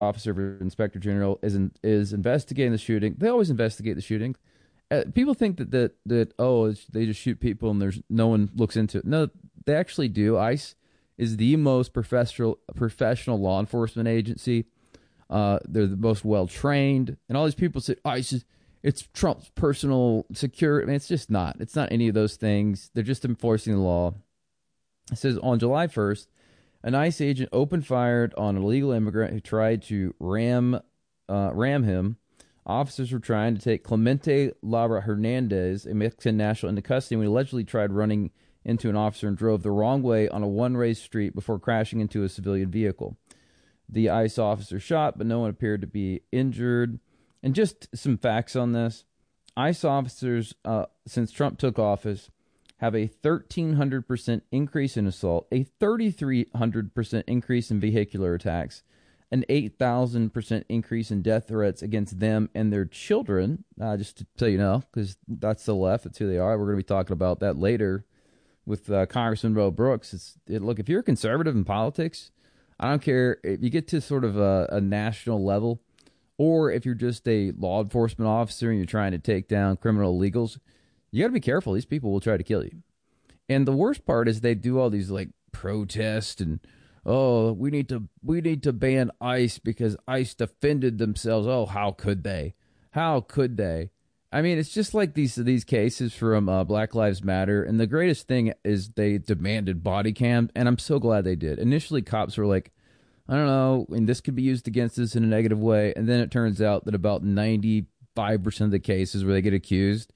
officer for Inspector General is investigating the shooting. They always investigate the shooting. People think they just shoot people and there's no one looks into it. No, they actually do. ICE is the most professional law enforcement agency. They're the most well trained, and all these people say ICE is it's Trump's personal security. I mean, it's just not. It's not any of those things. They're just enforcing the law. It says on July 1st, an ICE agent opened fire on an illegal immigrant who tried to ram him. Officers were trying to take Clemente Lara Hernandez, a Mexican national, into custody when he allegedly tried running into an officer and drove the wrong way on a one-way street before crashing into a civilian vehicle. The ICE officer shot, but no one appeared to be injured. And just some facts on this. ICE officers, since Trump took office, have a 1,300% increase in assault, a 3,300% increase in vehicular attacks, an 8,000% increase in death threats against them and their children. Just to tell you now, because that's the left. That's who they are. We're going to be talking about that later with Congressman Bo Brooks. Look, if you're a conservative in politics, I don't care if you get to sort of a national level, or if you're just a law enforcement officer and you're trying to take down criminal illegals, you got to be careful. These people will try to kill you. And the worst part is they do all these like protests and, oh, we need to ban ICE because ICE defended themselves. Oh, how could they? How could they? I mean, it's just like these cases from Black Lives Matter. And the greatest thing is they demanded body cam. And I'm so glad they did. Initially, cops were like, I don't know, and this could be used against us in a negative way. And then it turns out that about 95% of the cases where they get accused,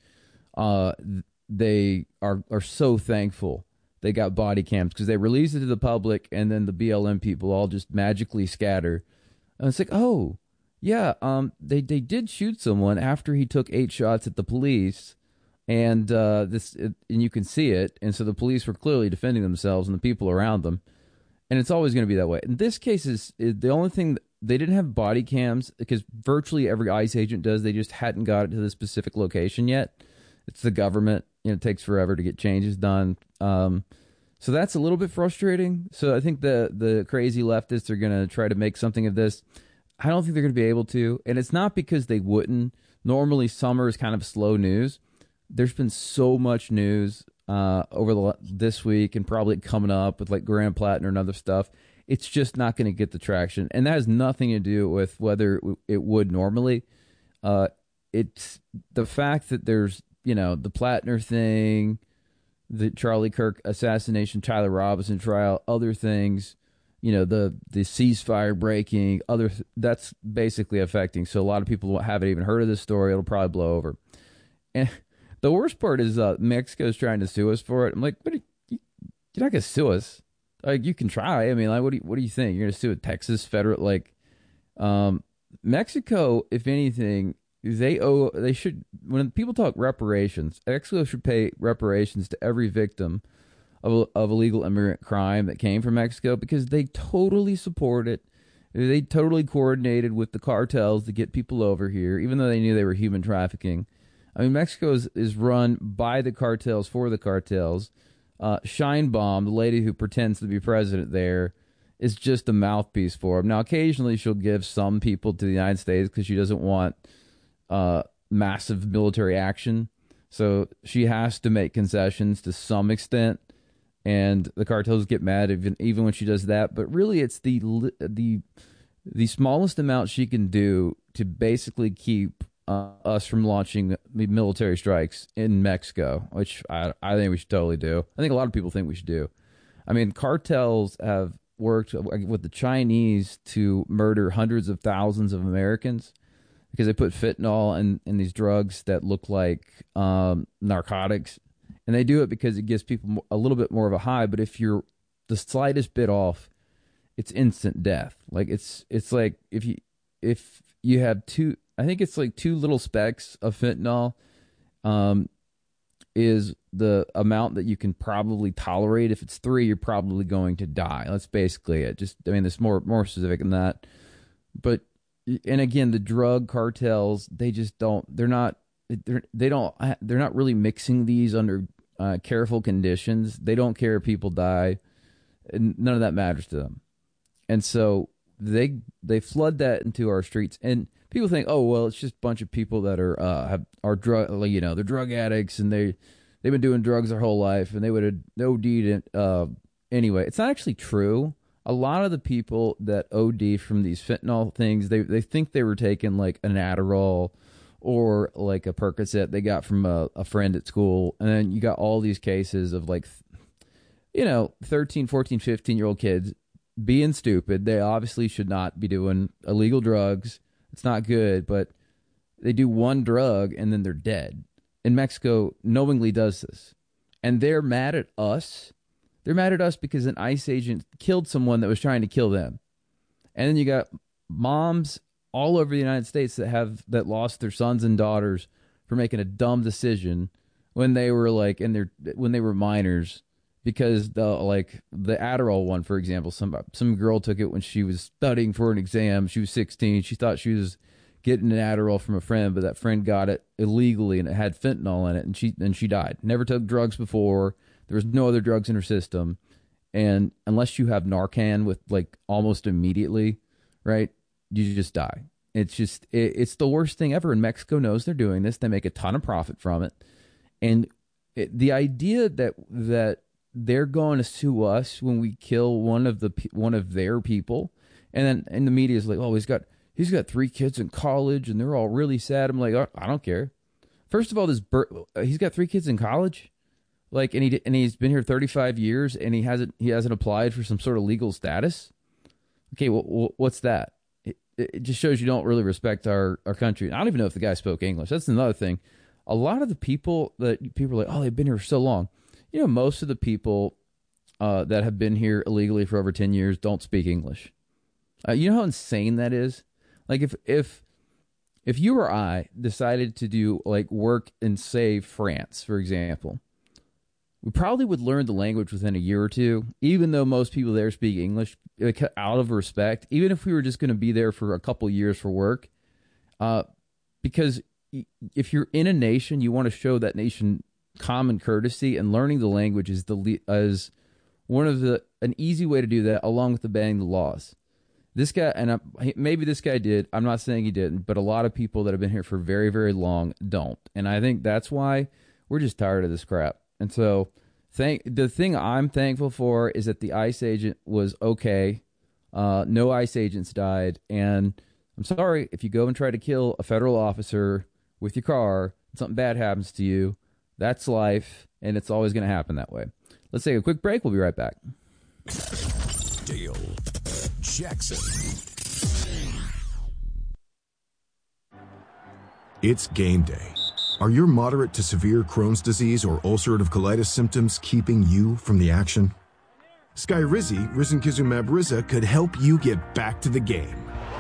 they are so thankful they got body cams because they release it to the public and then the BLM people all just magically scatter. And it's like, oh, yeah, they did shoot someone after he took 8 shots at the police, and and you can see it. And so the police were clearly defending themselves and the people around them. And it's always going to be that way. In this case, is the only thing they didn't have body cams because virtually every ICE agent does. They just hadn't got it to the specific location yet. It's the government. It takes forever to get changes done. So that's a little bit frustrating. So I think the crazy leftists are going to try to make something of this. I don't think they're going to be able to. And it's not because they wouldn't. Normally, summer is kind of slow news. There's been so much news over this week and probably coming up with like Graham Plattner and other stuff. It's just not going to get the traction. And that has nothing to do with whether it would normally. It's the fact that there's, the Plattner thing, the Charlie Kirk assassination, Tyler Robinson trial, other things, the ceasefire breaking, that's basically affecting. So a lot of people haven't even heard of this story. It'll probably blow over. And the worst part is Mexico's trying to sue us for it. I'm like, you're not going to sue us. Like, you can try. I mean, like, what do you think? You're going to sue a Texas federal? Mexico, if anything, they should, when people talk reparations, Mexico should pay reparations to every victim of illegal immigrant crime that came from Mexico because they totally support it. They totally coordinated with the cartels to get people over here, even though they knew they were human trafficking. I mean, Mexico is run by the cartels for the cartels. Sheinbaum, the lady who pretends to be president there, is just a mouthpiece for them. Now, occasionally she'll give some people to the United States because she doesn't want massive military action. So she has to make concessions to some extent, and the cartels get mad even when she does that. But really, it's the smallest amount she can do to basically keep us from launching military strikes in Mexico, which I think we should totally do. I think a lot of people think we should do. I mean, cartels have worked with the Chinese to murder hundreds of thousands of Americans because they put fentanyl in these drugs that look like narcotics. And they do it because it gives people a little bit more of a high. But if you're the slightest bit off, it's instant death. Like it's like if you have two, I think it's like 2 little specks of fentanyl is the amount that you can probably tolerate. If it's 3, you're probably going to die. That's basically it. There's more specific than that. But, and again, the drug cartels, they just don't, they're not really mixing these under careful conditions. They don't care if people die. And none of that matters to them. And so they flood that into our streets, and people think, oh well, it's just a bunch of people that are drug, they're drug addicts, and they've been doing drugs their whole life, and they would have OD'd it. Anyway, it's not actually true. A lot of the people that OD from these fentanyl things, they think they were taking like an Adderall or like a Percocet they got from a friend at school. And then you got all these cases of like, 13, 14, 15-year-old kids being stupid. They obviously should not be doing illegal drugs. It's not good, but they do one drug and then they're dead. And Mexico knowingly does this. And they're mad at us. They're mad at us because an ICE agent killed someone that was trying to kill them. And then you got moms all over the United States that lost their sons and daughters for making a dumb decision when they were when they were minors, because the Adderall one, for example, some girl took it when she was studying for an exam. She was 16. She thought she was getting an Adderall from a friend, but that friend got it illegally and it had fentanyl in it, and she died. Never took drugs before. There was no other drugs in her system. And unless you have Narcan with like almost immediately, right, you just die. It's the worst thing ever. And Mexico knows they're doing this. They make a ton of profit from it. And the idea that they're going to sue us when we kill one of their people, and the media is like, oh, he's got 3 kids in college and they're all really sad. I'm like, oh, I don't care. First of all, he's got 3 kids in college. Like, and he's been here 35 years, and he hasn't applied for some sort of legal status. Okay, what's that? It just shows you don't really respect our country. I don't even know if the guy spoke English. That's another thing. A lot of the people are like, oh, they've been here so long. Most of the people that have been here illegally for over 10 years don't speak English. You know how insane that is? Like, if you or I decided to do like work in, say, France, for example, we probably would learn the language within a year or two, even though most people there speak English, like, out of respect, even if we were just going to be there for a couple years for work. Because if you're in a nation, you want to show that nation common courtesy, and learning the language is an easy way to do that, along with obeying the laws. This guy, and maybe this guy did, I'm not saying he didn't, but a lot of people that have been here for very, very long don't. And I think that's why we're just tired of this crap. And so the thing I'm thankful for is that the ICE agent was okay. No ICE agents died. And I'm sorry, if you go and try to kill a federal officer with your car, something bad happens to you. That's life, and it's always going to happen that way. Let's take a quick break. We'll be right back. Dale Jackson. It's game day. Are your moderate to severe Crohn's disease or ulcerative colitis symptoms keeping you from the action? Skyrizi, risankizumab Riza, could help you get back to the game.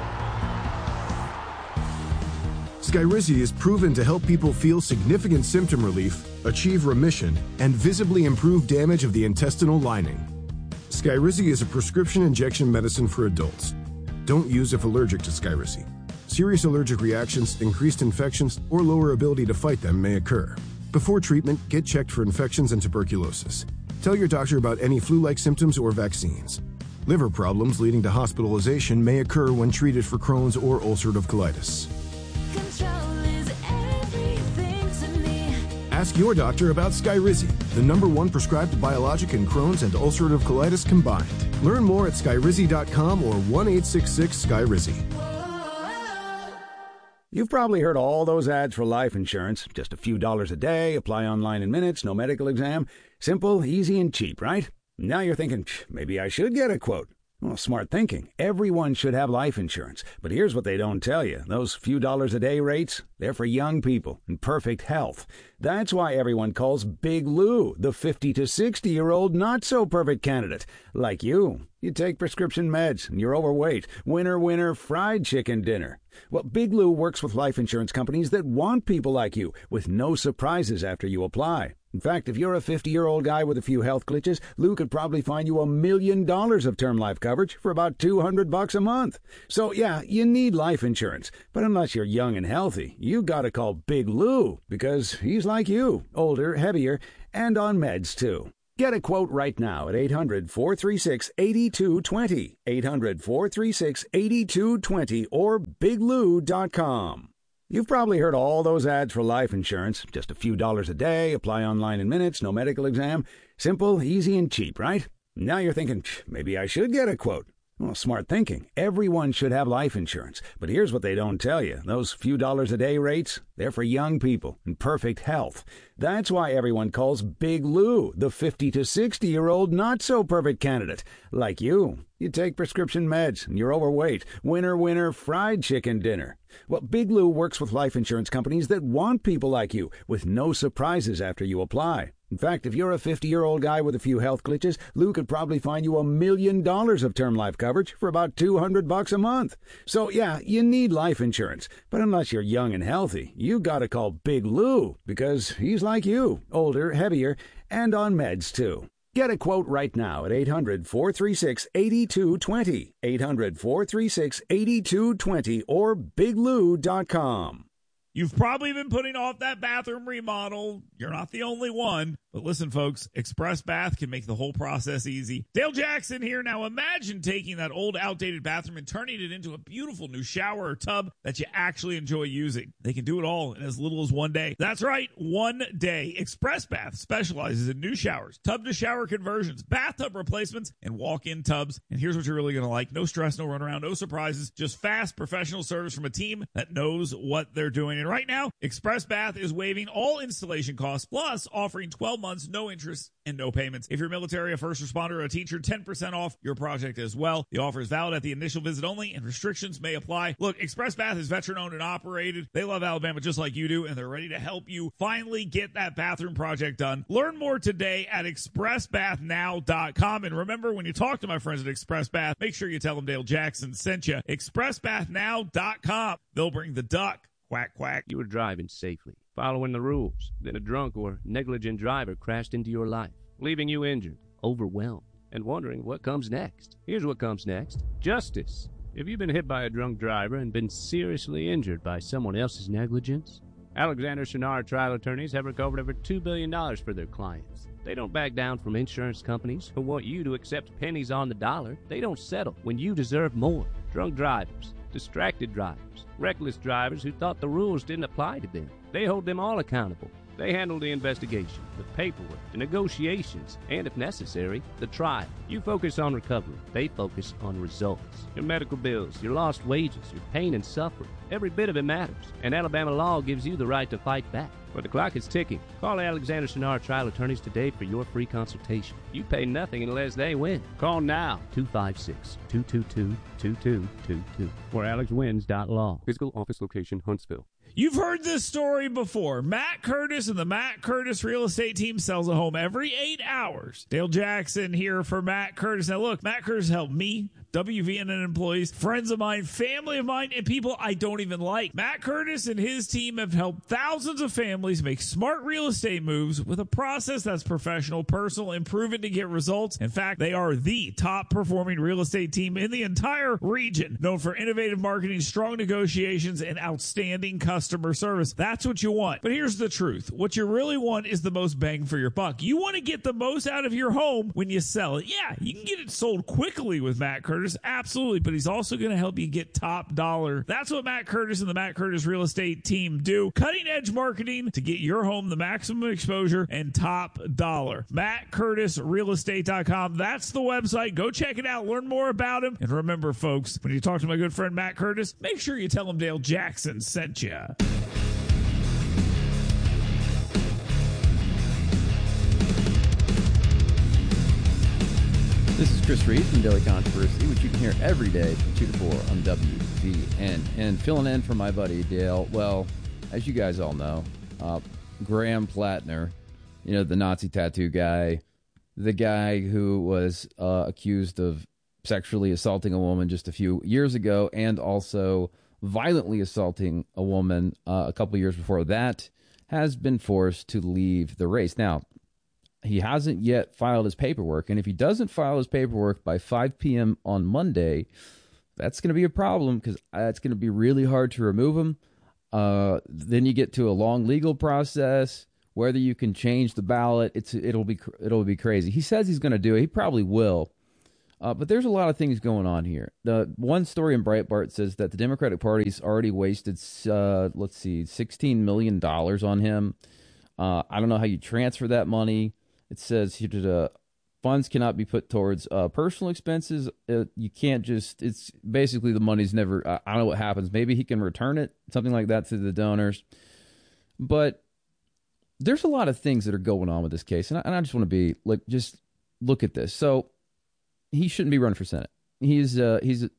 Skyrizi is proven to help people feel significant symptom relief, achieve remission, and visibly improve damage of the intestinal lining. Skyrizi is a prescription injection medicine for adults. Don't use if allergic to Skyrizi. Serious allergic reactions, increased infections, or lower ability to fight them may occur. Before treatment, get checked for infections and tuberculosis. Tell your doctor about any flu-like symptoms or vaccines. Liver problems leading to hospitalization may occur when treated for Crohn's or ulcerative colitis. Ask your doctor about Skyrizi, the #1 prescribed biologic in Crohn's and ulcerative colitis combined. Learn more at skyrizi.com or 1-866-SKYRIZI. You've probably heard all those ads for life insurance. Just a few dollars a day, apply online in minutes, no medical exam. Simple, easy, and cheap, right? Now you're thinking, maybe I should get a quote. Well, smart thinking. Everyone should have life insurance. But here's what they don't tell you. Those few dollars a day rates, they're for young people in perfect health. That's why everyone calls Big Lou the 50 to 60-year-old not-so-perfect candidate. Like you. You take prescription meds and you're overweight. Winner, fried chicken dinner. Well, Big Lou works with life insurance companies that want people like you, with no surprises after you apply. In fact, if you're a 50-year-old guy with a few health glitches, Lou could probably find you $1 million of term life coverage for about $200 a month. So, yeah, you need life insurance. But unless you're young and healthy, you gotta call Big Lou, because he's like you, older, heavier, and on meds, too. Get a quote right now at 800-436-8220, 800-436-8220, or biglou.com. You've probably heard all those ads for life insurance. Just a few dollars a day, apply online in minutes, no medical exam. Simple, easy, and cheap, right? Now you're thinking, maybe I should get a quote. Well, smart thinking. Everyone should have life insurance. But here's what they don't tell you. Those few dollars a day rates, they're for young people in perfect health. That's why everyone calls Big Lou the 50 to 60-year-old not-so-perfect candidate. Like you. You take prescription meds and you're overweight. Winner, winner, fried chicken dinner. Well, Big Lou works with life insurance companies that want people like you, with no surprises after you apply. In fact, if you're a 50-year-old guy with a few health glitches, Lou could probably find you $1 million of term life coverage for about $200 a month. So, yeah, you need life insurance. But unless you're young and healthy, you gotta call Big Lou, because he's like you, older, heavier, and on meds, too. Get a quote right now at 800-436-8220, 800-436-8220, or biglou.com. You've probably been putting off that bathroom remodel. You're not the only one. But listen, folks, Express Bath can make the whole process easy. Dale Jackson here. Now imagine taking that old, outdated bathroom and turning it into a beautiful new shower or tub that you actually enjoy using. They can do it all in as little as 1 day. That's right, 1 day. Express Bath specializes in new showers, tub-to-shower conversions, bathtub replacements, and walk-in tubs. And here's what you're really going to like. No stress, no runaround, no surprises, just fast, professional service from a team that knows what they're doing. And right now, Express Bath is waiving all installation costs, plus offering 12 months, no interest, and no payments. If you're military, a first responder, or a teacher, 10% off your project as well. The offer is valid at the initial visit only, and restrictions may apply. Look, Express Bath is veteran-owned and operated. They love Alabama just like you do, and they're ready to help you finally get that bathroom project done. Learn more today at expressbathnow.com. And remember, when you talk to my friends at Express Bath, make sure you tell them Dale Jackson sent you. expressbathnow.com. They'll bring the duck. Quack, quack. You were driving safely, following the rules. Then a drunk or negligent driver crashed into your life, leaving you injured, overwhelmed, and wondering what comes next. Here's what comes next. Justice. If you've been hit by a drunk driver and been seriously injured by someone else's negligence, Alexander Shinar trial attorneys have recovered over $2 billion for their clients. They don't back down from insurance companies who want you to accept pennies on the dollar. They don't settle when you deserve more. Drunk drivers, distracted drivers, reckless drivers who thought the rules didn't apply to them. They hold them all accountable. They handle the investigation, the paperwork, the negotiations, and if necessary, the trial. You focus on recovery. They focus on results. Your medical bills, your lost wages, your pain and suffering, every bit of it matters. And Alabama law gives you the right to fight back. But the clock is ticking. Call Alexander Shinar trial attorneys today for your free consultation. You pay nothing unless they win. Call now, 256-222-2222 or alexwins.law. Physical office location, Huntsville. You've heard this story before. Matt Curtis and the Matt Curtis real estate team sells a home every 8 hours. Dale Jackson here for Matt Curtis. Now look, Matt Curtis helped me, WVNN employees, friends of mine, family of mine, and people I don't even like. Matt Curtis and his team have helped thousands of families make smart real estate moves with a process that's professional, personal, and proven to get results. In fact, they are the top performing real estate team in the entire region, known for innovative marketing, strong negotiations, and outstanding customer service. That's what you want. But here's the truth. What you really want is the most bang for your buck. You want to get the most out of your home when you sell it. Yeah, you can get it sold quickly with Matt Curtis. Absolutely. But he's also going to help you get top dollar. That's what Matt Curtis and the Matt Curtis real estate team do. Cutting edge marketing to get your home the maximum exposure and top dollar. MattCurtisRealestate.com. That's the website. Go check it out. Learn more about him. And remember, folks, when you talk to my good friend Matt Curtis, make sure you tell him Dale Jackson sent you. This is Chris Reed from Daily Controversy, which you can hear every day from 2 to 4 on WVN. And filling in for my buddy Dale, well, as you guys all know, Graham Plattner, you know, the Nazi tattoo guy, the guy who was accused of sexually assaulting a woman just a few years ago and also violently assaulting a woman a couple years before that, has been forced to leave the race. Now, he hasn't yet filed his paperwork, and if he doesn't file his paperwork by 5 p.m. on Monday, that's going to be a problem because it's going to be really hard to remove him. Then you get to a long legal process whether you can change the ballot. It'll be crazy. He says he's going to do it. He probably will. But there's a lot of things going on here. The one story in Breitbart says that the Democratic Party's already wasted, $16 million on him. I don't know how you transfer that money. It says here funds cannot be put towards personal expenses. You can't just, it's basically the money's never, I don't know what happens. Maybe he can return it, something like that, to the donors. But there's a lot of things that are going on with this case. And I just want to be like, just look at this. So, he shouldn't be running for Senate. He's a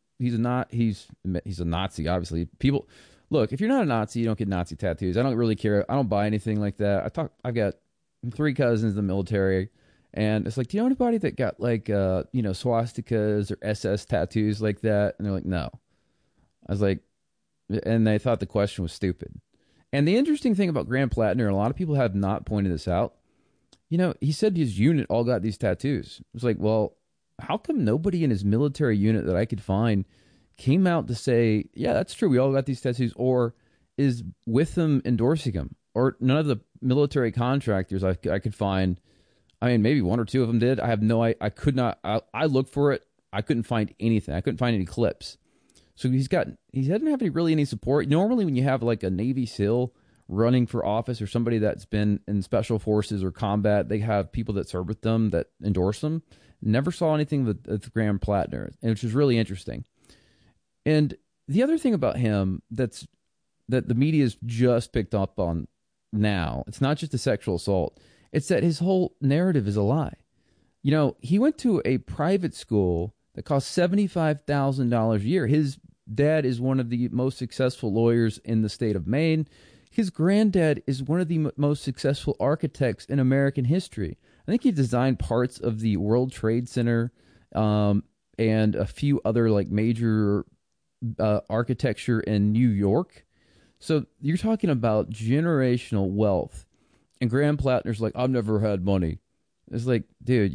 Nazi, obviously. People, look, if you're not a Nazi, you don't get Nazi tattoos. I don't really care. I don't buy anything like that. I've got 3 cousins in the military, and it's like, do you know anybody that got like swastikas or SS tattoos like that? And they're like, no. I was like, and they thought the question was stupid. And the interesting thing about Graham Plattner, a lot of people have not pointed this out. He said his unit all got these tattoos. It was like, well, how come nobody in his military unit that I could find came out to say, yeah, that's true, we all got these tattoos, or is with them endorsing them? Or none of the military contractors I could find. I mean, maybe 1 or 2 of them did. I have no, I could not, I looked for it. I couldn't find anything. I couldn't find any clips. So he doesn't have any support. Normally when you have like a Navy SEAL running for office or somebody that's been in special forces or combat, they have people that serve with them that endorse them. Never saw anything with Graham Plattner, which is really interesting. And the other thing about him that the media's just picked up on now, it's not just a sexual assault. It's that his whole narrative is a lie. He went to a private school that cost $75,000 a year. His dad is one of the most successful lawyers in the state of Maine. His granddad is one of the most successful architects in American history. I think he designed parts of the World Trade Center and a few other like major architecture in New York. So you're talking about generational wealth. And Graham Plattner's like, I've never had money. It's like, dude,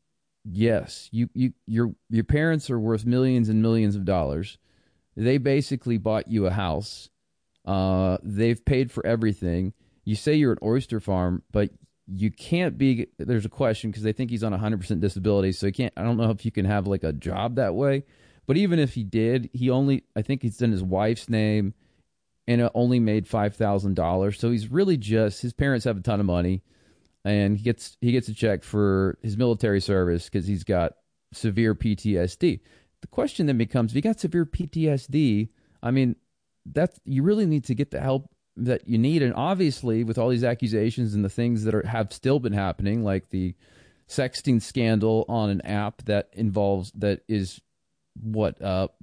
your parents are worth millions and millions of dollars. They basically bought you a house. They've paid for everything. You say you're an oyster farm, but you can't be, there's a question because they think he's on 100% disability. So I don't know if you can have like a job that way. But even if he did, I think he's in his wife's name and it only made $5,000. So he's really his parents have a ton of money and he gets a check for his military service because he's got severe PTSD. The question then becomes, if you got severe PTSD, I mean, you really need to get the help that you need. And obviously with all these accusations and the things that have still been happening, like the sexting scandal on an app that is like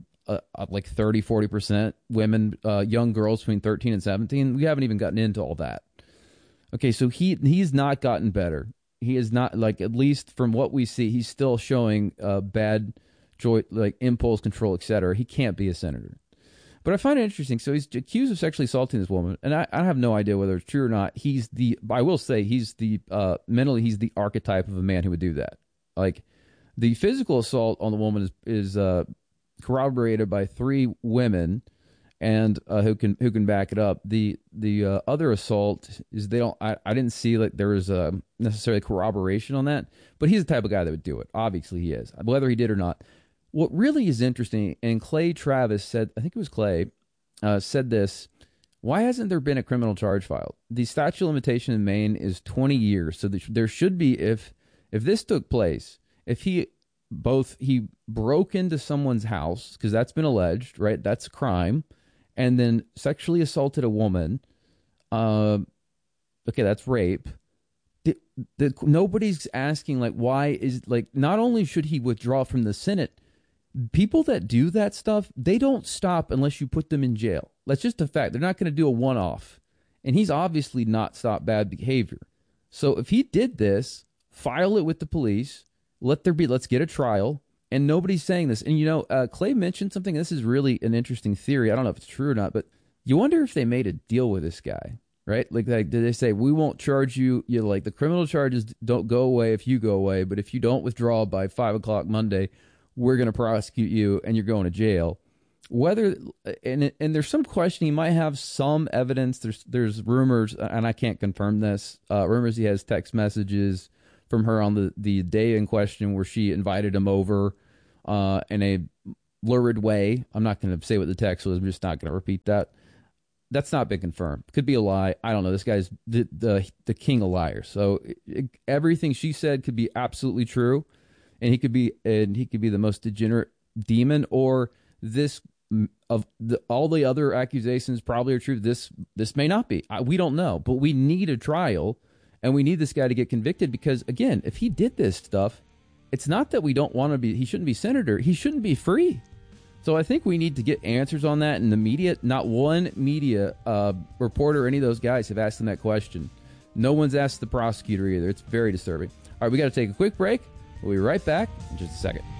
30-40% women, young girls between 13 and 17. We haven't even gotten into all that. Okay, so he's not gotten better. He is not, like, at least from what we see, he's still showing bad like impulse control, etc. He can't be a senator. But I find it interesting. So he's accused of sexually assaulting this woman, and I have no idea whether it's true or not. I will say he's mentally he's the archetype of a man who would do that. Like, the physical assault on the woman is corroborated by 3 women, and who can back it up. The other assault is I didn't see like there was necessarily corroboration on that, but he's the type of guy that would do it. Obviously, he is, whether he did or not. What really is interesting, and Clay Travis said, I think it was Clay, said this: why hasn't there been a criminal charge filed? The statute of limitation in Maine is 20 years, so there should be, if this took place, if he broke into someone's house, because that's been alleged, right? That's a crime, and then sexually assaulted a woman. Okay, that's rape. Nobody's asking, like, why is, like, not only should he withdraw from the Senate, people that do that stuff, they don't stop unless you put them in jail. That's just a fact. They're not going to do a one-off. And he's obviously not stopped bad behavior. So if he did this, file it with the police, let's get a trial, and nobody's saying this. And, Clay mentioned something. This is really an interesting theory. I don't know if it's true or not, but you wonder if they made a deal with this guy, right? Like did they say, we won't charge you, like the criminal charges don't go away if you go away, but if you don't withdraw by 5 o'clock Monday, we're going to prosecute you and you're going to jail. whether and there's some question he might have some evidence. There's rumors, and I can't confirm this. Rumors he has text messages from her on the day in question where she invited him over in a lurid way. I'm not going to say what the text was. I'm just not going to repeat that. That's not been confirmed. Could be a lie. I don't know. This guy's the king of liars. So everything she said could be absolutely true, and he could be the most degenerate demon, or this all the other accusations probably are true. This may not be. We don't know, but we need a trial, and we need this guy to get convicted because, again, if he did this stuff, it's not that we don't want to be. He shouldn't be senator. He shouldn't be free. So I think we need to get answers on that. And the media, not one media reporter or any of those guys have asked him that question. No one's asked the prosecutor either. It's very disturbing. All right, we got to take a quick break. We'll be right back in just a second.